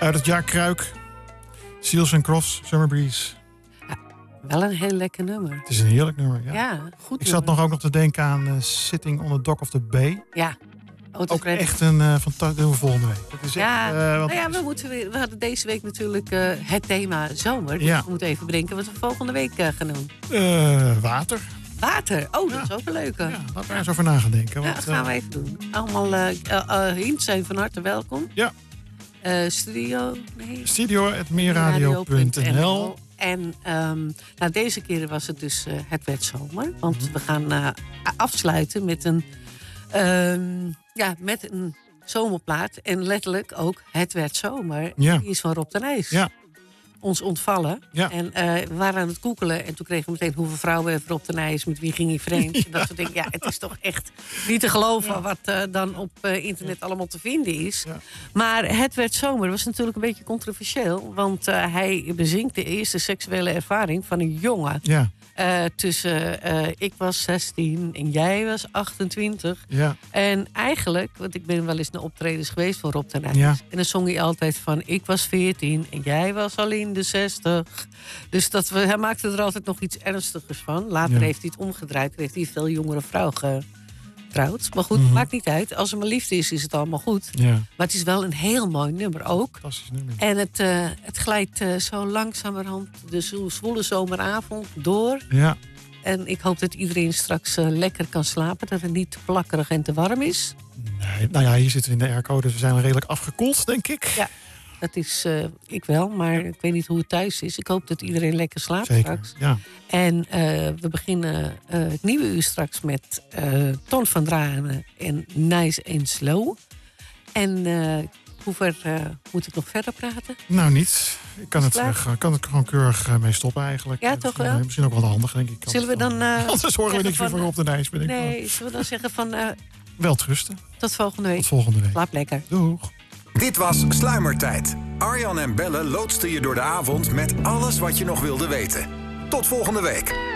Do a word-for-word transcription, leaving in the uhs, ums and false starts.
Uit het jaar Kruik. Seals and Crofts, Summer Breeze. Ja, wel een heel lekker nummer. Het is een heerlijk nummer, ja. Ja, goed Ik zat nummer. nog ook nog te denken aan uh, Sitting on the Dock of the Bay. Ja. Oh, ook echt een uh, fantastisch... doen we volgende week. Dat is ja, echt, uh, nou ja, we, moeten weer, we hadden deze week natuurlijk uh, het thema zomer. Dus ja. we moeten even bedenken wat we volgende week uh, gaan doen. Uh, water. Water, oh, dat ja. is ook een leuke. Ja, laten we eens over na gaan denken. Ja, want, dat gaan we even doen. Allemaal uh, uh, uh, hints zijn van harte welkom. Ja. Uh, studio, nee. Studio at meerradio punt n l. En um, nou, deze keer was het dus uh, Het werd zomer. Want mm-hmm. we gaan uh, afsluiten met een, um, ja, met een zomerplaat. En letterlijk ook Het werd zomer. Ja. Die is van Rob de Nijs. Ja. Ons ontvallen. Ja. En uh, we waren aan het googelen. En toen kregen we meteen hoeveel vrouwen heeft Rob de Nijs. Met wie ging hij vreemd. Ja. En dat soort dingen. Ja, het is toch echt niet te geloven. Ja. Wat uh, dan op uh, internet ja. allemaal te vinden is. Ja. Maar Het werd zomer was natuurlijk een beetje controversieel. Want uh, hij bezingt de eerste seksuele ervaring van een jongen. Ja. Uh, tussen uh, ik was zestien en jij was achtentwintig. Ja. En eigenlijk, want ik ben wel eens naar optredens geweest van Rob de Nijs. Ja. En dan zong hij altijd van ik was veertien en jij was al in de zestig. Dus dat we, hij maakte er altijd nog iets ernstigers van. Later ja. heeft hij het omgedraaid. Heeft hij een veel jongere vrouw getrouwd. Maar goed, mm-hmm. maakt niet uit. Als er maar liefde is, is het allemaal goed. Ja. Maar het is wel een heel mooi nummer ook. Fantastisch nummer. En het, uh, het glijdt uh, zo langzamerhand de zwoele zomeravond door. Ja. En ik hoop dat iedereen straks uh, lekker kan slapen. Dat het niet te plakkerig en te warm is. Nee, nou ja, hier zitten we in de airco, dus we zijn redelijk afgekoeld, denk ik. Ja, dat is uh, ik wel, maar ik weet niet hoe het thuis is. Ik hoop dat iedereen lekker slaapt Zeker, straks. Ja. En uh, we beginnen uh, het nieuwe uur straks met uh, Ton van Draanen en Nice and Slow. En uh, hoever uh, moet ik nog verder praten? Nou, niet. Ik kan het, uh, kan het gewoon keurig uh, mee stoppen eigenlijk. Ja, toch wel? Uh, misschien ook wel handig, denk ik. Zullen we dan... Uh, Anders horen we niks meer van Rob de Nijs. Nee, zullen we dan zeggen van... Uh, Welterusten. Tot volgende week. Tot volgende week. Slaap lekker. Doeg. Dit was Sluimertijd. Arjan en Belle loodsten je door de avond met alles wat je nog wilde weten. Tot volgende week.